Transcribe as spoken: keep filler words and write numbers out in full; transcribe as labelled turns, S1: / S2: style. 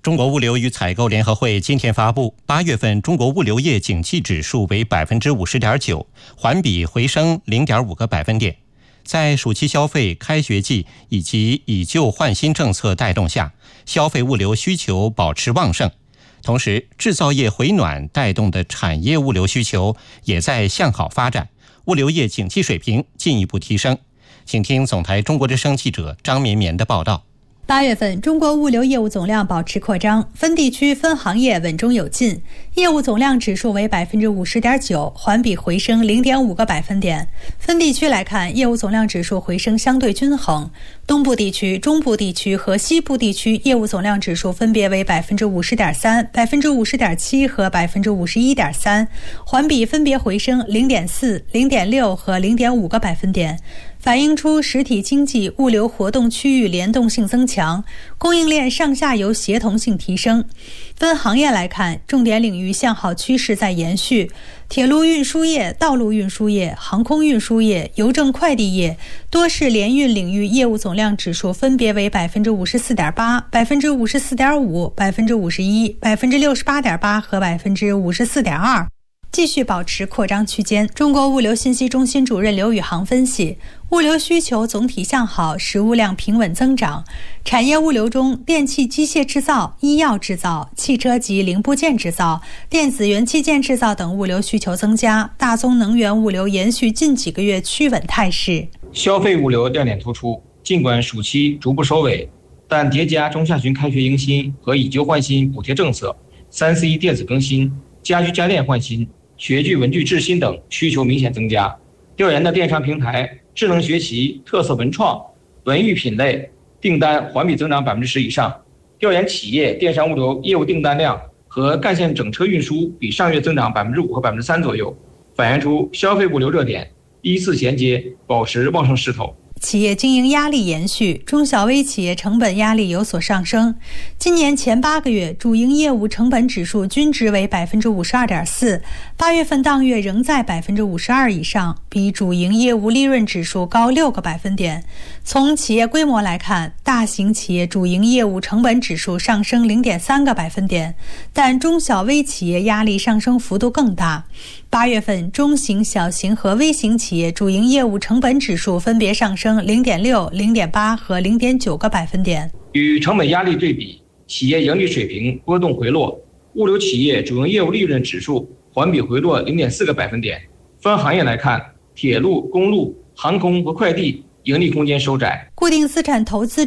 S1: 中国物流与采购联合会今天发布，八月份中国物流业景气指数为百分之五十点九，环比回升零点五个百分点。在暑期消费、开学季以及以旧换新政策带动下，消费物流需求保持旺盛。同时，制造业回暖带动的产业物流需求也在向好发展，物流业景气水平进一步提升。请听总台中国之声记者张绵绵的报道。
S2: 八月份，中国物流业务总量保持扩张，分地区、分行业稳中有进，业务总量指数为百分之五十点九，环比回升零点五个百分点。分地区来看，业务总量指数回升相对均衡，东部地区、中部地区和西部地区业务总量指数分别为百分之五十点三、百分之五十点七和百分之五十一点三，环比分别回升零点四、零点六和零点五个百分点。反映出实体经济物流活动区域联动性增强，供应链上下游协同性提升。分行业来看，重点领域向好趋势在延续，铁路运输业、道路运输业、航空运输业、邮政快递业、多式联运领域业务总量指数分别为百分之五十四点八、百分之五十四点五、百分之五十一、百分之六十八点八和百分之五十四点二。继续保持扩张区间。中国物流信息中心主任刘宇航分析，物流需求总体向好，实物量平稳增长。产业物流中，电气机械制造、医药制造、汽车及零部件制造、电子元器件制造等物流需求增加，大宗能源物流延续近几个月趋稳态势。
S3: 消费物流亮点突出，尽管暑期逐步收尾，但叠加中下旬开学迎新和以旧换新补贴政策、三 C 电子更新、家居家电换新、学具文具制新等需求明显增加。调研的电商平台、智能学习、特色文创、文娱品类订单环比增长百分之十以上。调研企业电商物流业务订单量和干线整车运输比上月增长百分之五和百分之三左右，反映出消费物流热点依次衔接，保持旺盛势头。
S2: 企业经营压力延续，中小微企业成本压力有所上升。今年前八个月，主营业务成本指数均值为百分之五十二点四，八月份当月仍在百分之五十二以上，比主营业务利润指数高六个百分点。从企业规模来看，大型企业主营业务成本指数上升零点三个百分点，但中小微企业压力上升幅度更大。八月份，中型、小型和微型企业主营业务成本指数分别上升零点六、零点八和零点九个百分点。
S3: 与成本压力对比，企业盈利水平波动回落，物流企业主营业务利润指数环比回落零点四个百分点。分行业来看，铁路、公路、航空和快递盈利空间收窄。
S2: 固定资产投资